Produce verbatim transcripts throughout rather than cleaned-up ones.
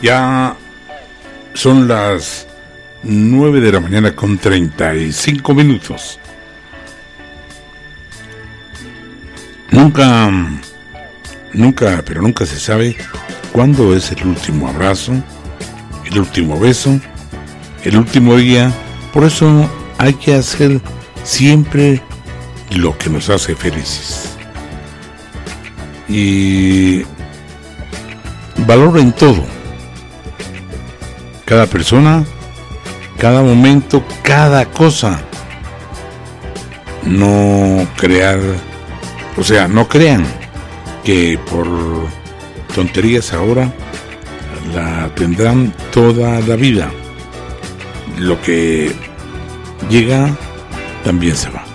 Ya son las nueve de la mañana con treinta y cinco minutos. Nunca, nunca, pero nunca se sabe cuándo es el último abrazo, el último beso, el último día. Por eso hay que hacer siempre lo que nos hace felices. Y valoren todo. Cada persona, cada momento, cada cosa. No crear, o sea, no crean que por tonterías ahora la tendrán toda la vida. Lo que llega también se va.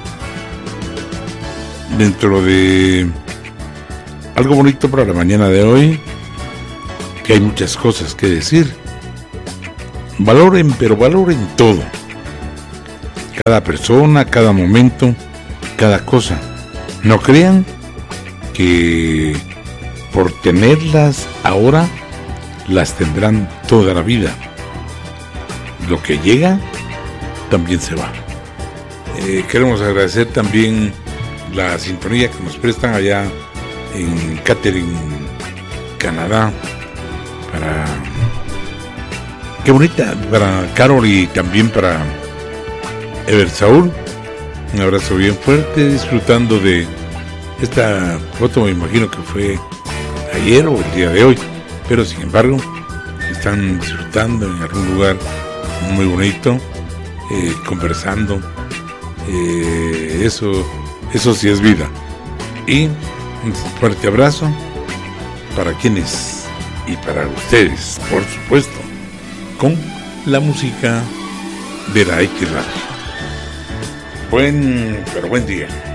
Dentro de algo bonito para la mañana de hoy, que hay muchas cosas que decir. Valoren, pero valoren todo. Cada persona, cada momento, cada cosa. No crean que por tenerlas ahora las tendrán toda la vida. Lo que llega también se va. Eh, queremos agradecer también la sintonía que nos prestan allá en Catherine, Canadá, para qué bonita, para Carol y también para Ever Saúl. Un abrazo bien fuerte, disfrutando de esta foto. Me imagino que fue ayer o el día de hoy, pero sin embargo están disfrutando en algún lugar muy bonito, eh, conversando. eh, eso eso sí es vida. Y un fuerte abrazo para quienes y para ustedes, por supuesto, con la música de la X Radio. Buen, pero buen día.